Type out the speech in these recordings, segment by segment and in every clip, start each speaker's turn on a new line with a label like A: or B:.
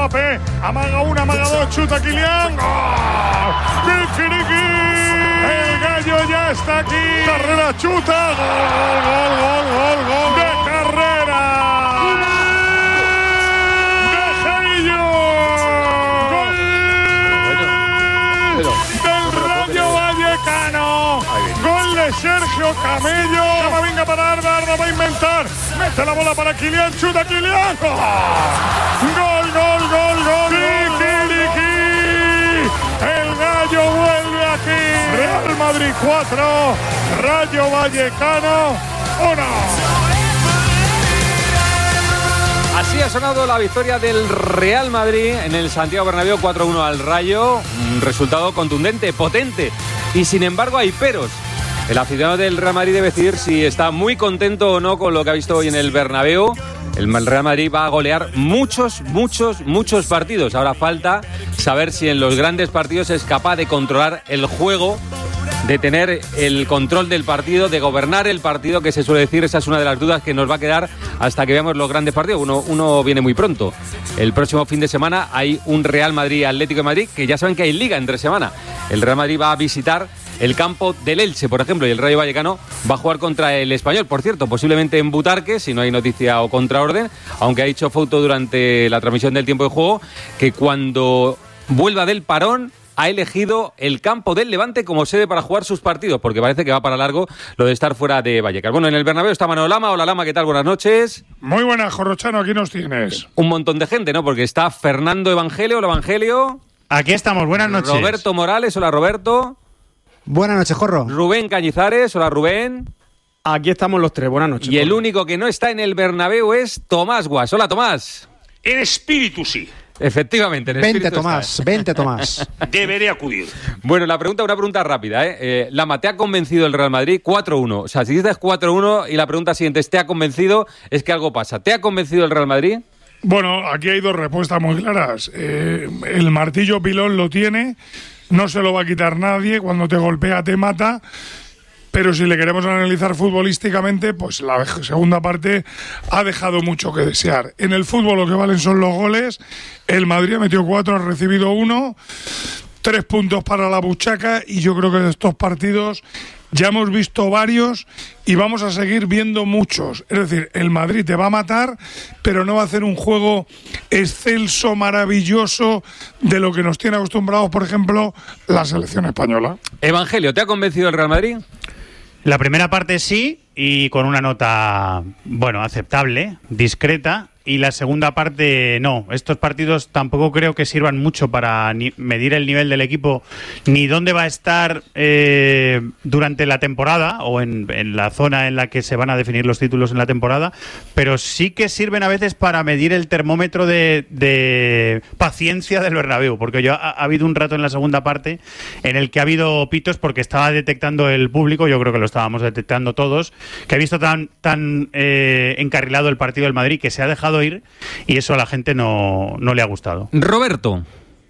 A: Mbappé, amaga una, amaga dos, chuta Kylian. ¡Gol! ¡Kiriki! El gallo ya está aquí. Carrera, chuta. ¡Gol! ¡De Carrera! ¡De Jaillo! ¡Gol! ¡Del Rayo Vallecano! ¡Gol de Sergio Camello! ¡Venga para Arda va a inventar! ¡Mete la bola para Kylian! ¡Chuta Kylian! ¡Gol! ¡Kiriki! El gallo vuelve aquí. Real Madrid 4, Rayo Vallecano 1.
B: Así ha sonado la victoria del Real Madrid en el Santiago Bernabéu 4-1 al Rayo. Un resultado contundente, potente. Y sin embargo hay peros. El aficionado del Real Madrid debe decidir si está muy contento o no con lo que ha visto hoy en el Bernabéu. El Real Madrid va a golear muchos partidos. Ahora falta saber si en los grandes partidos es capaz de controlar el juego, de tener el control del partido, de gobernar el partido, que se suele decir. Esa es una de las dudas que nos va a quedar hasta que veamos los grandes partidos. Uno viene muy pronto. El próximo fin de semana hay un Real Madrid-Atlético de Madrid, que ya saben que hay liga entre semana. El Real Madrid va a visitar el campo del Elche, por ejemplo, y el Rayo Vallecano va a jugar contra el Español, por cierto, posiblemente en Butarque, si no hay noticia o contraorden, aunque ha dicho Fouto durante la transmisión del tiempo de juego que cuando vuelva del parón ha elegido el campo del Levante como sede para jugar sus partidos, porque parece que va para largo lo de estar fuera de Vallecas. Bueno, en el Bernabéu está Manolo Lama. Hola Lama, ¿qué tal? Buenas noches.
A: Muy buenas, Jorrochano, aquí nos tienes.
B: Un montón de gente, ¿no? Porque está Fernando Evangelio. Hola Evangelio.
C: Aquí estamos, buenas noches.
B: Roberto Morales. Hola Roberto.
D: Buenas noches, Jorro.
B: Rubén Cañizares. Hola Rubén.
E: Aquí estamos los tres, buenas noches.
B: Y el único que no está en el Bernabéu es Tomás Guas. Hola Tomás.
F: En espíritu sí.
B: Efectivamente, en espíritu
D: Vente Tomás.
F: Deberé acudir.
B: Bueno, una pregunta rápida, Lama, ¿te ha convencido el Real Madrid? 4-1. O sea, si dices 4-1 y la pregunta siguiente es ¿te ha convencido? Es que algo pasa. ¿Te ha convencido el Real Madrid?
A: Bueno, aquí hay dos respuestas muy claras. El martillo pilón lo tiene, no se lo va a quitar nadie, cuando te golpea te mata, pero si le queremos analizar futbolísticamente, pues la segunda parte ha dejado mucho que desear. En el fútbol lo que valen son los goles, el Madrid ha metido 4, ha recibido 1, 3 puntos para la buchaca, y yo creo que de estos partidos ya hemos visto varios y vamos a seguir viendo muchos. Es decir, el Madrid te va a matar, pero no va a hacer un juego excelso, maravilloso, de lo que nos tiene acostumbrados, por ejemplo, la selección española.
B: Evangelio, ¿te ha convencido el Real Madrid?
C: La primera parte sí, y con una nota, aceptable, discreta. Y la segunda parte no. Estos partidos tampoco creo que sirvan mucho para medir el nivel del equipo, ni dónde va a estar durante la temporada o en la zona en la que se van a definir los títulos en la temporada, pero sí que sirven a veces para medir el termómetro de paciencia del Bernabéu, porque ha habido un rato en la segunda parte en el que ha habido pitos porque estaba detectando el público, yo creo que lo estábamos detectando todos, que ha visto tan encarrilado el partido del Madrid que se ha dejado ir, y eso a la gente no le ha gustado.
B: Roberto.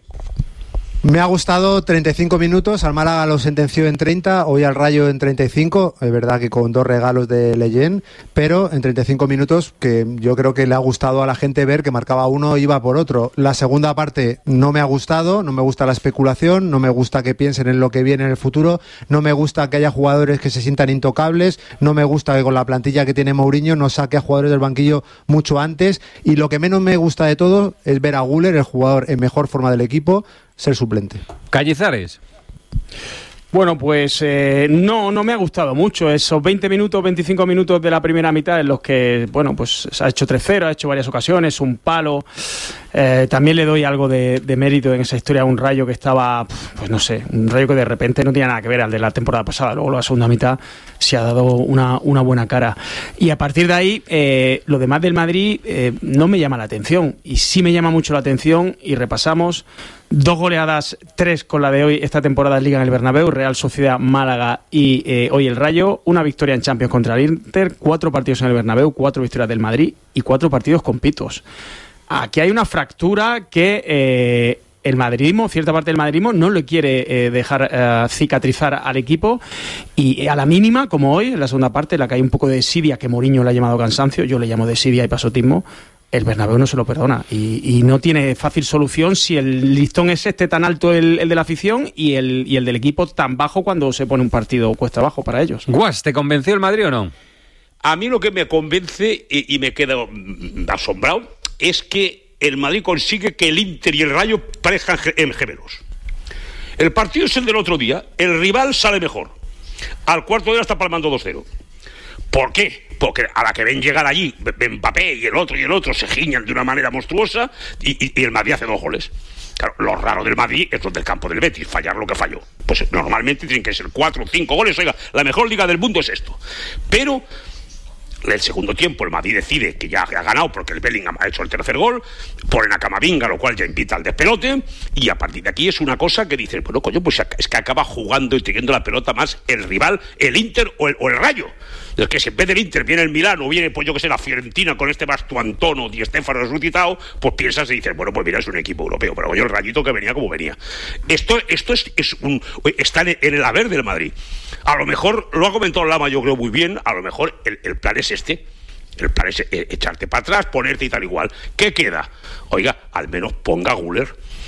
D: Me ha gustado 35 minutos, al Málaga lo sentenció en 30, hoy al Rayo en 35, es verdad que con 2 regalos de Leyen, pero en 35 minutos que yo creo que le ha gustado a la gente ver que marcaba uno e iba por otro. La segunda parte no me ha gustado, no me gusta la especulación, no me gusta que piensen en lo que viene en el futuro, no me gusta que haya jugadores que se sientan intocables, no me gusta que con la plantilla que tiene Mourinho no saque a jugadores del banquillo mucho antes, y lo que menos me gusta de todo es ver a Güler, el jugador en mejor forma del equipo, ser suplente.
B: Cañizares.
E: Bueno, pues no me ha gustado mucho esos 20 minutos, 25 minutos de la primera mitad en los que, pues se ha hecho 3-0, ha hecho varias ocasiones, un palo. También le doy algo de mérito en esa historia a un Rayo que estaba, un Rayo que de repente no tenía nada que ver al de la temporada pasada. Luego la segunda mitad se ha dado una buena cara. Y a partir de ahí, lo demás del Madrid no me llama la atención. Y sí me llama mucho la atención, y repasamos 2 goleadas, 3 con la de hoy, esta temporada en Liga en el Bernabéu, Real Sociedad, Málaga y hoy el Rayo, una victoria en Champions contra el Inter, 4 partidos en el Bernabéu, 4 victorias del Madrid y 4 partidos con pitos. Aquí hay una fractura que el madridismo, cierta parte del madridismo, no le quiere dejar cicatrizar al equipo, y a la mínima, como hoy, en la segunda parte, en la que hay un poco de desidia, que Mourinho le ha llamado cansancio, yo le llamo desidia y pasotismo, el Bernabéu no se lo perdona y no tiene fácil solución si el listón es tan alto el de la afición y el del equipo tan bajo cuando se pone un partido cuesta abajo para ellos.
B: Guas, ¿te convenció el Madrid o no?
F: A mí lo que me convence y me quedo asombrado es que el Madrid consigue que el Inter y el Rayo parezcan gemelos. El partido es el del otro día, el rival sale mejor. Al cuarto de hora está palmando 2-0. ¿Por qué? Porque a la que ven llegar allí Mbappé y el otro se giñan de una manera monstruosa y el Madrid hace 2 goles. Claro, lo raro del Madrid es lo del campo del Betis, fallar lo que falló. Pues normalmente tienen que ser 4 o 5 goles. Oiga, la mejor liga del mundo es esto. Pero el segundo tiempo el Madrid decide que ya ha ganado porque el Bellingham ha hecho el tercer gol, ponen a Camavinga, lo cual ya invita al despelote, y a partir de aquí es una cosa que dices, bueno, coño, pues es que acaba jugando y teniendo la pelota más el rival, el Inter o el Rayo. Es que si en vez del Inter viene el Milán o viene, pues yo que sé, la Fiorentina con este Bastuantono, Di Stéfano resucitado, pues piensas y dices, bueno, pues mira, es un equipo europeo, pero yo el Rayito que venía como venía. Esto está en el haber del Madrid. A lo mejor, lo ha comentado Lama, yo creo muy bien, a lo mejor el plan es este. El plan es echarte para atrás, ponerte y tal igual. ¿Qué queda? Oiga, al menos ponga a Güler,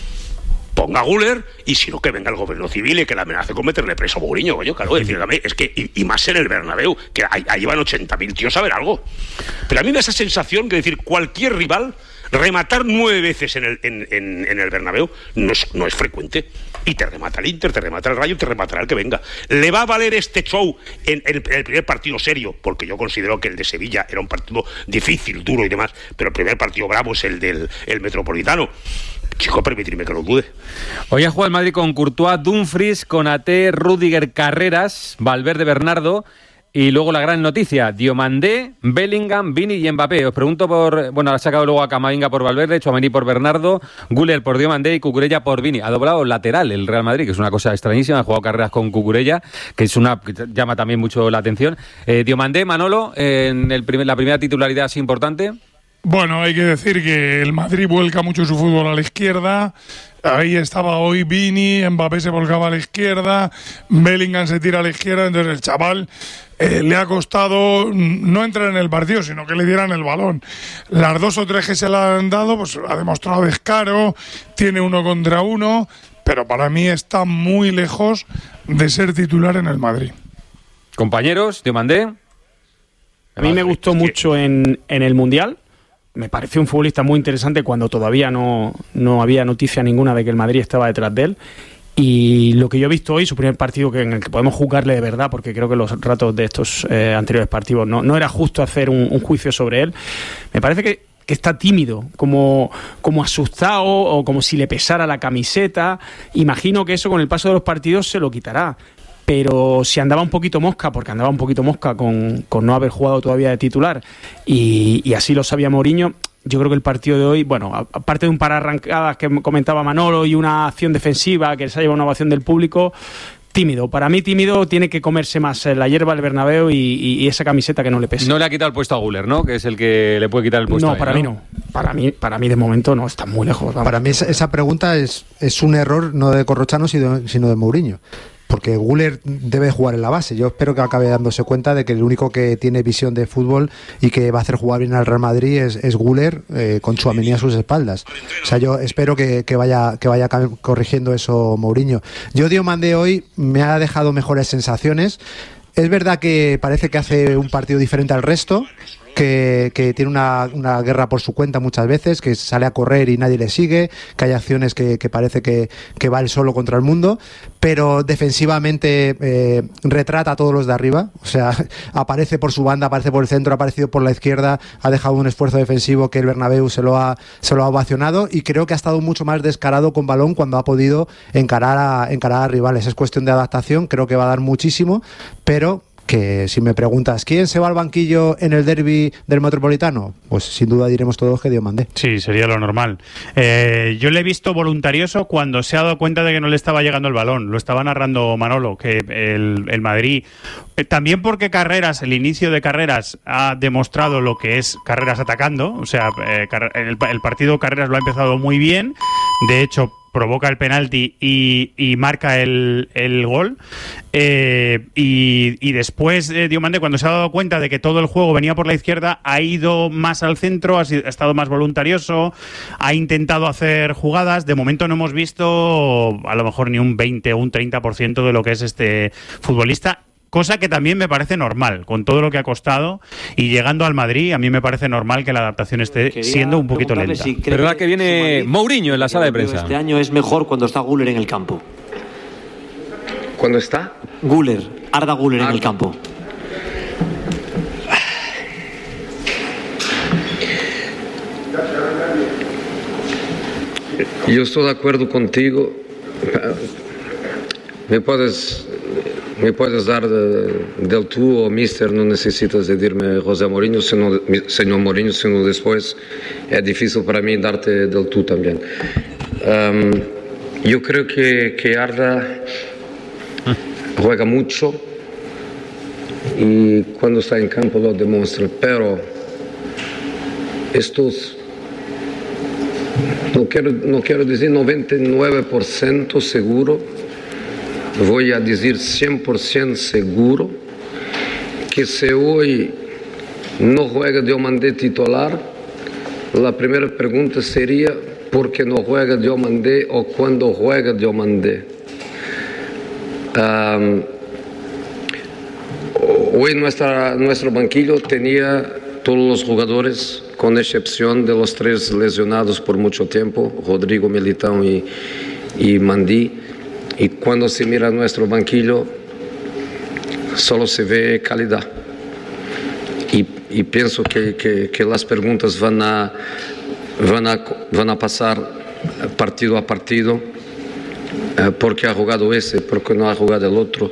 F: y si no, que venga el gobierno civil y que la amenace con meterle preso a Mourinho, coño, claro, es que, y más en el Bernabéu, que ahí van 80.000 tíos a ver algo. Pero a mí me da esa sensación que decir, cualquier rival, rematar 9 veces en el Bernabéu no es frecuente. Y te remata el Inter, te remata el Rayo, te rematará el que venga. ¿Le va a valer este show en el primer partido serio? Porque yo considero que el de Sevilla era un partido difícil, duro y demás, pero el primer partido bravo es el del Metropolitano. Chico, permitirme que lo dude.
B: Hoy ha jugado el Madrid con Courtois, Dumfries, Konaté, Rüdiger, Carreras, Valverde, Bernardo. Y luego la gran noticia, Diomandé, Bellingham, Vini y Mbappé. Os pregunto ha sacado luego a Camavinga por Valverde, Tchouaméni por Bernardo, Güler por Diomandé y Cucurella por Vini. Ha doblado lateral el Real Madrid, que es una cosa extrañísima. Ha jugado Carreras con Cucurella, que llama también mucho la atención. Diomandé, Manolo, en la primera titularidad así importante.
A: Bueno, hay que decir que el Madrid vuelca mucho su fútbol a la izquierda. Ahí estaba hoy Vini, Mbappé se volcaba a la izquierda, Bellingham se tira a la izquierda, entonces el chaval le ha costado no entrar en el partido, sino que le dieran el balón. Las 2 o 3 que se le han dado, pues ha demostrado descaro, tiene 1 contra 1, pero para mí está muy lejos de ser titular en el Madrid.
B: Compañeros, Diomandé.
E: A mí me gustó mucho en el Mundial. Me pareció un futbolista muy interesante cuando todavía no había noticia ninguna de que el Madrid estaba detrás de él. Y lo que yo he visto hoy, su primer partido en el que podemos juzgarle de verdad, porque creo que los ratos de estos anteriores partidos no era justo hacer un juicio sobre él, me parece que está tímido, como asustado o como si le pesara la camiseta. Imagino que eso con el paso de los partidos se lo quitará. Pero si andaba un poquito mosca, porque andaba un poquito mosca con no haber jugado todavía de titular, y así lo sabía Mourinho, yo creo que el partido de hoy, bueno, aparte de un par de arrancadas que comentaba Manolo y una acción defensiva que se ha llevado una ovación del público, tímido. Para mí tímido, tiene que comerse más la hierba del Bernabéu y esa camiseta que no le pesa.
B: No le ha quitado el puesto a Güler, ¿no? Que es el que le puede quitar el puesto.
E: No, para mí no. Para mí de momento no, está muy lejos. Vamos.
D: Para mí esa pregunta es un error no de Corrochano, sino de Mourinho. Porque Güler debe jugar en la base. Yo espero que acabe dándose cuenta de que el único que tiene visión de fútbol y que va a hacer jugar bien al Real Madrid es Güler, con Tchouaméni a sus espaldas. O sea, yo espero que vaya corrigiendo eso Mourinho. Yo Diomandé hoy me ha dejado mejores sensaciones. Es verdad que parece que hace un partido diferente al resto, que tiene una guerra por su cuenta muchas veces, que sale a correr y nadie le sigue, que hay acciones que parece que va él solo contra el mundo, pero defensivamente retrata a todos los de arriba. O sea, aparece por su banda, aparece por el centro, ha aparecido por la izquierda, ha dejado un esfuerzo defensivo que el Bernabéu se lo ha ovacionado, y creo que ha estado mucho más descarado con balón cuando ha podido encarar a rivales. Es cuestión de adaptación, creo que va a dar muchísimo, pero que si me preguntas ¿quién se va al banquillo en el derbi del Metropolitano? Pues sin duda diremos todos que Diomandé.
C: Sí, sería lo normal. Yo le he visto voluntarioso cuando se ha dado cuenta de que no le estaba llegando el balón. Lo estaba narrando Manolo, que el Madrid, también porque el inicio de Carreras ha demostrado lo que es Carreras atacando. O sea, el partido Carreras lo ha empezado muy bien. De hecho, provoca el penalti y marca el gol. Y después Diomandé, cuando se ha dado cuenta de que todo el juego venía por la izquierda, ha ido más al centro, ha estado más voluntarioso, ha intentado hacer jugadas. De momento no hemos visto a lo mejor ni un 20 o un 30% de lo que es este futbolista. Cosa que también me parece normal, con todo lo que ha costado y llegando al Madrid, a mí me parece normal que la adaptación esté siendo un poquito lenta.
B: Pero ahora que viene Mourinho en la sala de prensa.
G: Este año es mejor cuando está Güler en el campo.
H: ¿Cuándo está?
G: Güler, Arda Güler en el campo.
H: Yo estoy de acuerdo contigo. Me puedes dar del tú o mister, no necesitas decirme José Mourinho, señor Mourinho, sino después es difícil para mí darte del tú también. Yo creo que Arda juega mucho y cuando está en campo lo demuestra, pero estos, no quiero decir 99% seguro, voy a decir 100% seguro que si hoy no juega Diomandé titular, la primera pregunta sería ¿por qué no juega Diomandé o cuándo juega Diomandé? Hoy nuestro banquillo tenía todos los jugadores, con excepción de los 3 lesionados por mucho tiempo, Rodrigo, Militão y Mandí. Y cuando se mira nuestro banquillo, solo se ve calidad. Y pienso que las preguntas van a pasar partido a partido. Porque ha jugado ese, porque no ha jugado el otro.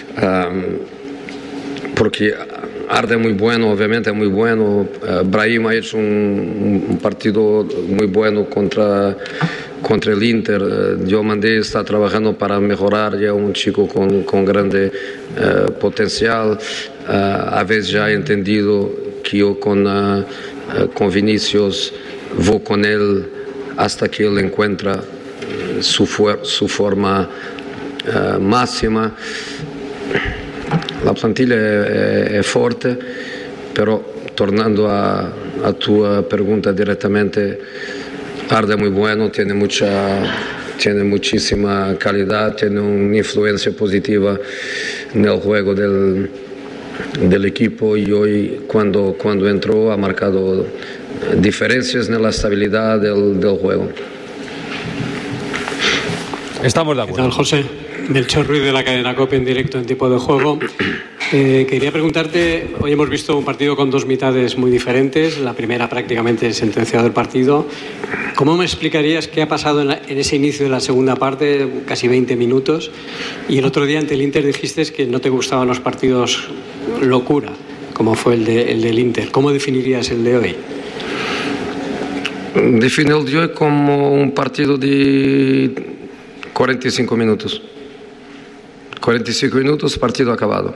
H: Porque Arda es muy bueno, obviamente es muy bueno. Brahim ha hecho un partido muy bueno contra el Inter. Diomandé está trabajando para mejorar, ya un chico con grande potencial. A veces ya he entendido que yo con Vinicius voy con él hasta que él encuentra su forma máxima. La plantilla es fuerte, pero tornando a tu pregunta directamente, Arda es muy bueno, tiene muchísima calidad, tiene una influencia positiva en el juego del equipo y hoy cuando entró ha marcado diferencias en la estabilidad del juego.
B: Estamos de acuerdo.
I: ¿Qué tal, José? Melchor Ruiz de la cadena COPE en directo en Tiempo de Juego. Quería preguntarte, hoy hemos visto un partido con 2 mitades muy diferentes, la primera prácticamente sentenciado el partido. ¿Cómo me explicarías qué ha pasado en ese inicio de la segunda parte, casi 20 minutos? Y el otro día ante el Inter dijiste que no te gustaban los partidos locura, como fue el del Inter. ¿Cómo definirías el de hoy?
H: Defino el de hoy como un partido de 45 minutos. 45 minutos, partido acabado.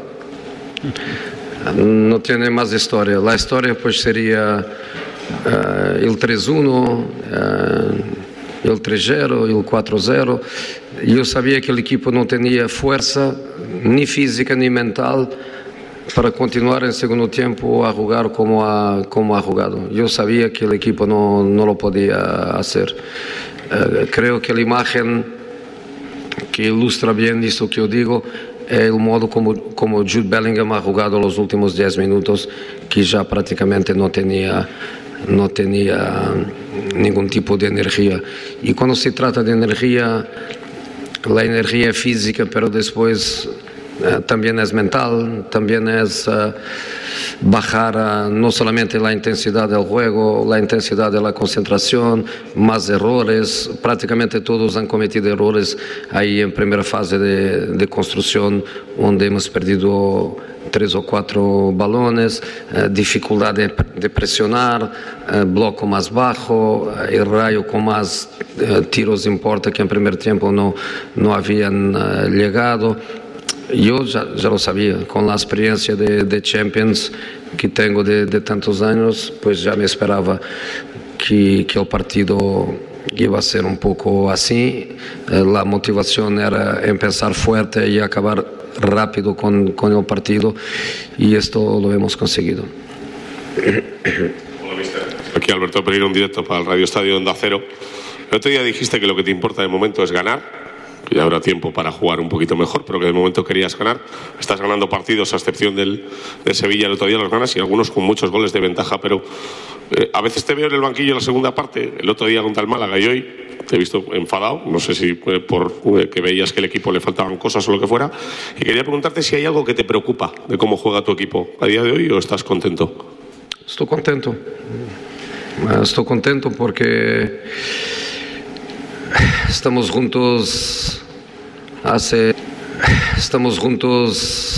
H: No tiene más historia. La historia pues sería el 3-1, el 3-0, el 4-0. Yo sabía que el equipo no tenía fuerza, ni física ni mental, para continuar en segundo tiempo a jugar como ha jugado. Yo sabía que el equipo no lo podía hacer. Creo que la imagen que ilustra bien esto que yo digo es el modo como Jude Bellingham ha jugado los últimos 10 minutos, que ya prácticamente no tenía ningún tipo de energía. Y cuando se trata de energía, la energía es física, pero después también es mental, también es bajar no solamente la intensidad del juego, la intensidad de la concentración, más errores. Prácticamente todos han cometido errores ahí en primera fase de construcción, donde hemos perdido 3 o 4 balones, dificultad de presionar, bloco más bajo, el Rayo con más tiros en puerta que en primer tiempo no habían llegado. Yo ya lo sabía, con la experiencia de Champions que tengo de tantos años, pues ya me esperaba que el partido iba a ser un poco así. La motivación era empezar fuerte y acabar rápido con el partido, y esto lo hemos conseguido.
J: Hola, mister. Aquí Alberto Pereira, un directo para el Radio Estadio Onda Cero. El otro día dijiste que lo que te importa de momento es ganar, que ya habrá tiempo para jugar un poquito mejor, pero que de momento querías ganar. Estás ganando partidos, a excepción del Sevilla el otro día los ganas, y algunos con muchos goles de ventaja, pero a veces te veo en el banquillo en la segunda parte, el otro día contra el Málaga, y hoy te he visto enfadado, no sé si por que veías que el equipo le faltaban cosas o lo que fuera, y quería preguntarte si hay algo que te preocupa de cómo juega tu equipo a día de hoy, o estás contento.
H: Estoy contento porque estamos juntos